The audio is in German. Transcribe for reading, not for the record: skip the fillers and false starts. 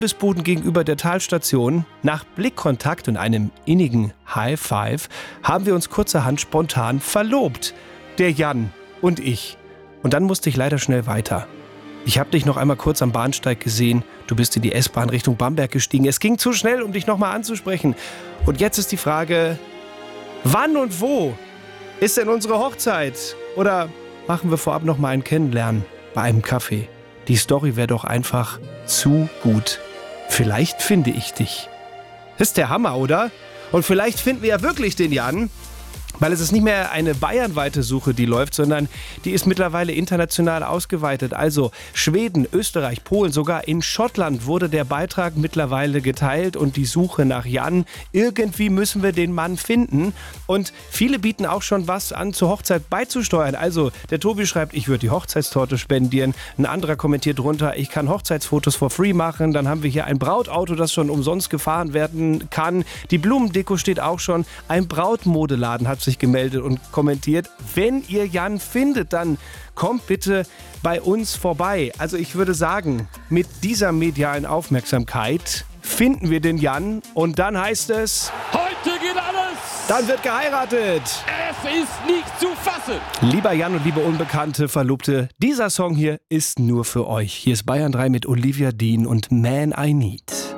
Imbissbuden gegenüber der Talstation. Nach Blickkontakt und einem innigen High Five haben wir uns kurzerhand spontan verlobt. Der Jan und ich. Und dann musste ich leider schnell weiter. Ich habe dich noch einmal kurz am Bahnsteig gesehen. Du bist in die S-Bahn Richtung Bamberg gestiegen. Es ging zu schnell, um dich nochmal anzusprechen. Und jetzt ist die Frage, wann und wo ist denn unsere Hochzeit? Oder machen wir vorab nochmal ein Kennenlernen bei einem Kaffee? Die Story wäre doch einfach zu gut. Vielleicht finde ich dich. Das ist der Hammer, oder? Und vielleicht finden wir ja wirklich den Jan. Weil es ist nicht mehr eine bayernweite Suche, die läuft, sondern die ist mittlerweile international ausgeweitet. Also Schweden, Österreich, Polen, sogar in Schottland wurde der Beitrag mittlerweile geteilt und die Suche nach Jan. Irgendwie müssen wir den Mann finden. Und viele bieten auch schon was an, zur Hochzeit beizusteuern. Also der Tobi schreibt, ich würde die Hochzeitstorte spendieren. Ein anderer kommentiert drunter, ich kann Hochzeitsfotos for free machen. Dann haben wir hier ein Brautauto, das schon umsonst gefahren werden kann. Die Blumendeko steht auch schon. Ein Brautmodeladen hat sich gemeldet und kommentiert, wenn ihr Jan findet, dann kommt bitte bei uns vorbei. Also ich würde sagen, mit dieser medialen Aufmerksamkeit finden wir den Jan und dann heißt es, heute geht alles! Dann wird geheiratet! Es ist nicht zu fassen! Lieber Jan und liebe unbekannte Verlobte, dieser Song hier ist nur für euch. Hier ist Bayern 3 mit Olivia Dean und Man I Need.